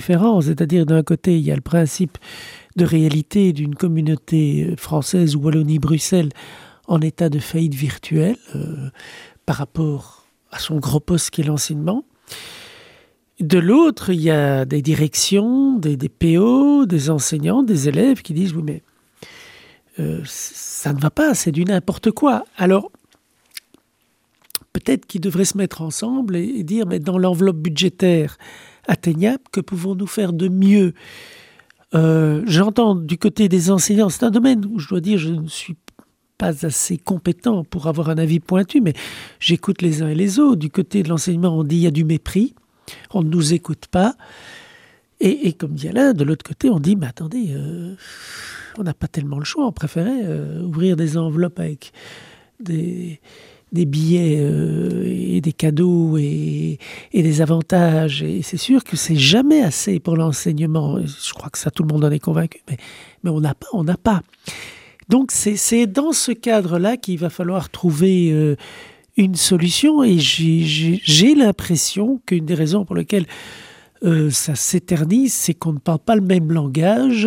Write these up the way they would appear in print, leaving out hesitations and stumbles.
différent. C'est-à-dire, d'un côté, il y a le principe de réalité d'une communauté française, Wallonie-Bruxelles, en état de faillite virtuelle par rapport à son gros poste qui est l'enseignement. De l'autre, il y a des directions, des PO, des enseignants, des élèves qui disent « oui, mais ça ne va pas, c'est du n'importe quoi ». Alors, peut-être qu'ils devraient se mettre ensemble et dire « mais dans l'enveloppe budgétaire atteignable, que pouvons-nous faire de mieux ?» J'entends du côté des enseignants, c'est un domaine où je dois dire je ne suis pas assez compétent pour avoir un avis pointu, mais j'écoute les uns et les autres. Du côté de l'enseignement, on dit il y a du mépris, on ne nous écoute pas. Et comme dit Alain, de l'autre côté, on dit mais attendez, on n'a pas tellement le choix, on préférait ouvrir des enveloppes avec des billets et des cadeaux et des avantages. Et c'est sûr que c'est jamais assez pour l'enseignement. Je crois que ça, tout le monde en est convaincu. Mais on n'a pas. Donc, c'est dans ce cadre-là qu'il va falloir trouver une solution. Et j'ai l'impression qu'une des raisons pour lesquelles ça s'éternise, c'est qu'on ne parle pas le même langage.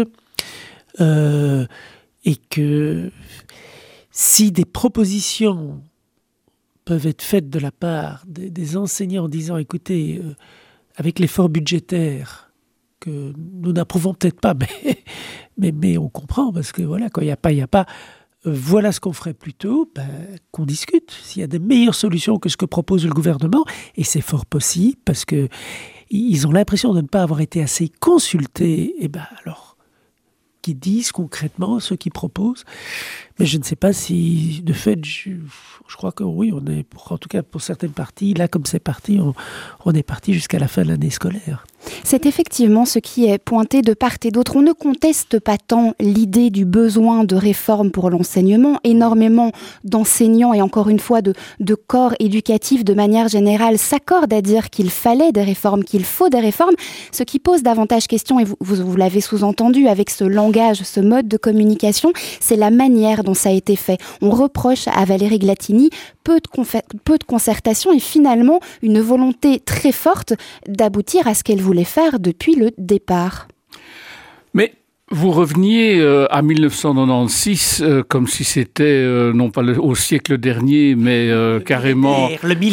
Et que si des propositions peuvent être faites de la part des enseignants en disant, écoutez, avec l'effort budgétaire que nous n'approuvons peut-être pas, mais on comprend, parce que voilà, quand il n'y a pas, voilà ce qu'on ferait plutôt, qu'on discute. S'il y a des meilleures solutions que ce que propose le gouvernement, et c'est fort possible, parce qu'ils ont l'impression de ne pas avoir été assez consultés, et alors, qu'ils disent concrètement ce qu'ils proposent. Mais je ne sais pas si, de fait, je crois que oui, on est, en tout cas pour certaines parties, là comme c'est parti, on est parti jusqu'à la fin de l'année scolaire. C'est effectivement ce qui est pointé de part et d'autre. On ne conteste pas tant l'idée du besoin de réforme pour l'enseignement. Énormément d'enseignants et encore une fois de corps éducatifs de manière générale s'accordent à dire qu'il fallait des réformes, qu'il faut des réformes. Ce qui pose davantage question, et vous l'avez sous-entendu avec ce langage, ce mode de communication, c'est la manière dont ça a été fait. On reproche à Valérie Glatini peu de concertation et finalement une volonté très forte d'aboutir à ce qu'elle voulait faire depuis le départ. Mais vous reveniez à 1996 comme si c'était non pas au siècle dernier, mais carrément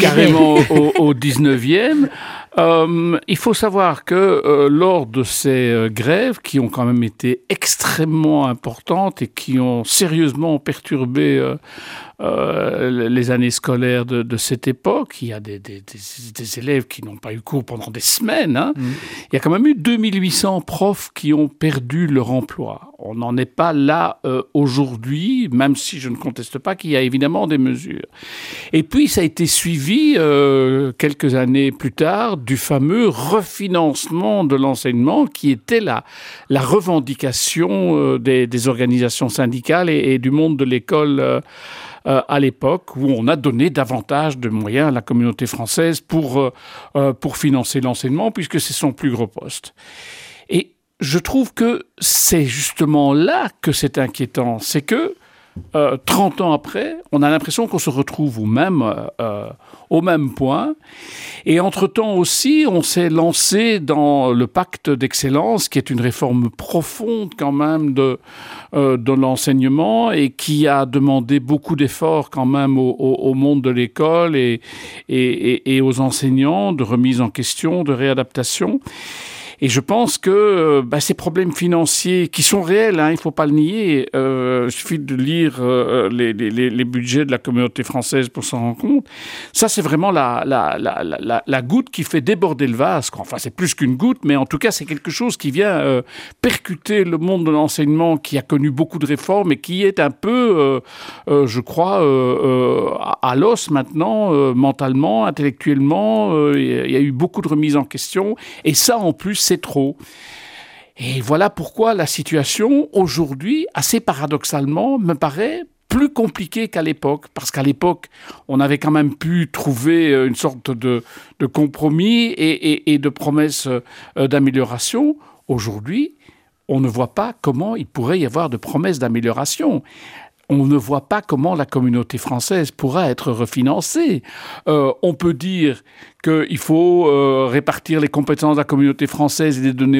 au 19e. Il faut savoir que lors de ces grèves qui ont quand même été extrêmement importantes et qui ont sérieusement perturbé les années scolaires de cette époque, il y a des élèves qui n'ont pas eu cours pendant des semaines. Il y a quand même eu 2800 profs qui ont perdu leur emploi. On n'en est pas là aujourd'hui, même si je ne conteste pas qu'il y a évidemment des mesures. Et puis, ça a été suivi quelques années plus tard du fameux refinancement de l'enseignement qui était la revendication des organisations syndicales et du monde de l'école à l'époque, où on a donné davantage de moyens à la communauté française pour financer l'enseignement, puisque c'est son plus gros poste. Et je trouve que c'est justement là que c'est inquiétant. C'est que 30 ans après, on a l'impression qu'on se retrouve au même point. Et entre-temps aussi, on s'est lancé dans le pacte d'excellence, qui est une réforme profonde quand même de l'enseignement et qui a demandé beaucoup d'efforts quand même au monde de l'école et aux enseignants, de remise en question, de réadaptation. Et je pense que ces problèmes financiers qui sont réels, il ne faut pas le nier, il suffit de lire les budgets de la communauté française pour s'en rendre compte. Ça, c'est vraiment la goutte qui fait déborder le vase. Enfin, c'est plus qu'une goutte, mais en tout cas, c'est quelque chose qui vient percuter le monde de l'enseignement qui a connu beaucoup de réformes et qui est un peu, je crois, à l'os maintenant, mentalement, intellectuellement. Il y a eu beaucoup de remises en question. Et ça, en plus, c'est trop. Et voilà pourquoi la situation, aujourd'hui, assez paradoxalement, me paraît plus compliquée qu'à l'époque. Parce qu'à l'époque, on avait quand même pu trouver une sorte de compromis et de promesses d'amélioration. Aujourd'hui, on ne voit pas comment il pourrait y avoir de promesses d'amélioration. on ne voit pas comment la communauté française pourra être refinancée. On peut dire qu'il faut répartir les compétences de la communauté française et les donner